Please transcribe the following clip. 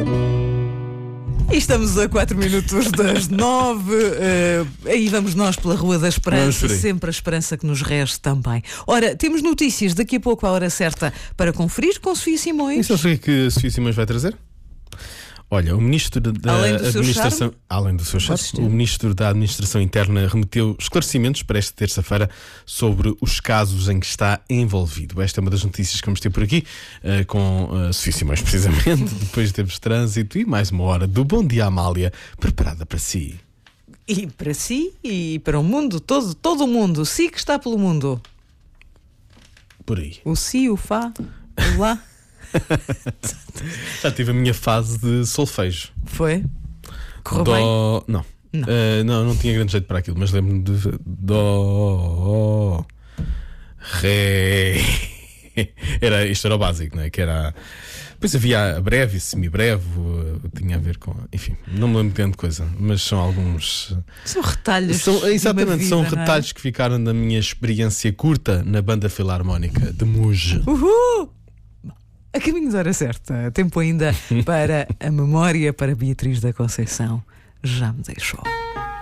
E estamos a 4 minutos das 9. Aí vamos nós pela Rua da Esperança, sempre a esperança que nos rege também. Ora, temos notícias daqui a pouco à hora certa para conferir com Sofia Simões. E sabes o que a Sofia Simões vai trazer? Olha, o Ministro da Administração, além do seu charme, o Ministro da Administração Interna remeteu esclarecimentos para esta terça-feira sobre os casos em que está envolvido. Esta é uma das notícias que vamos ter por aqui, com a Sofia Simões, precisamente, depois temos trânsito e mais uma hora do Bom Dia Amália, preparada para si. E para si e para o mundo, todo o mundo, si que está pelo mundo. Por aí. O si, o fá, o lá. Já tive a minha fase de solfejo. Foi? Correu bem? Não. Não tinha grande jeito para aquilo, mas lembro-me de Dó, Ré. Isto era o básico, não é? Que era. Depois havia a breve e semibreve, tinha a ver com. Enfim, não me lembro de grande coisa, mas são alguns. São retalhos. Exatamente, vida, são retalhos que ficaram da minha experiência curta na Banda Filarmónica de Muge. Uhul! A caminho da hora certa. Tempo ainda para a memória para Beatriz da Conceição. Já me deixou.